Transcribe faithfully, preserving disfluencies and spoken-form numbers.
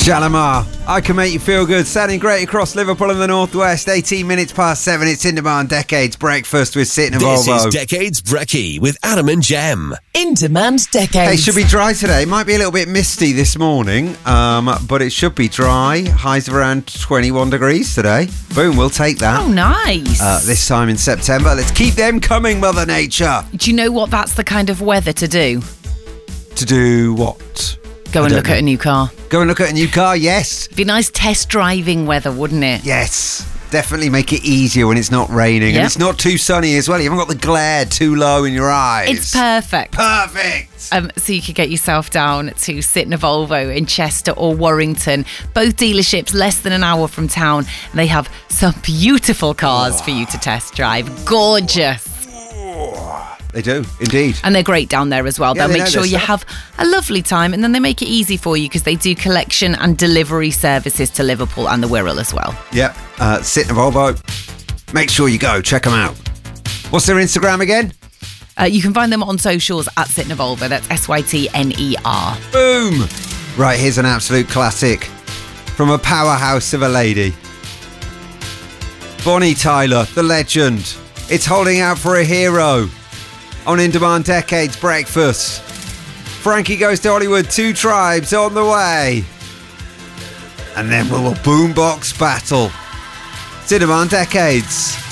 Shalimar, I Can Make You Feel Good, sounding great across Liverpool and the Northwest. eighteen minutes past seven, it's In Demand Decades Breakfast with Sitting This Volvo. is Decades Brekkie with Adam and Jem. In Demand Decades. Hey, it should be dry today. It might be a little bit misty this morning, um, but it should be dry. Highs of around twenty-one degrees today. Boom, we'll take that. Oh, nice. Uh, this time in September. Let's keep them coming, Mother Nature. Do you know what that's the kind of weather to do? To do what? Go I and don't look know. at a new car. Go and look at a new car, yes. Be nice test driving weather, wouldn't it? Yes. Definitely make it easier when it's not raining. Yep. And it's not too sunny as well. You haven't got the glare too low in your eyes. It's perfect. Perfect. Um, so you could get yourself down to sit in a Volvo in Chester or Warrington. Both dealerships less than an hour from town. They have some beautiful cars for you to test drive. Gorgeous. They do, indeed. And they're great down there as well. Yeah, They'll they make know sure their you stuff. have a lovely time, and then they make it easy for you because they do collection and delivery services to Liverpool and the Wirral as well. Yep. Uh, sit in a Volvo. Make sure you go. Check them out. What's their Instagram again? Uh, you can find them on socials at Sytner Volvo. That's S Y T N E R. Boom. Right, here's an absolute classic from a powerhouse of a lady. Bonnie Tyler, the legend. It's Holding Out for a Hero on In Demand Decades Breakfast. Frankie Goes to Hollywood, Two Tribes on the way. And then we will boombox battle. It's In Demand Decades.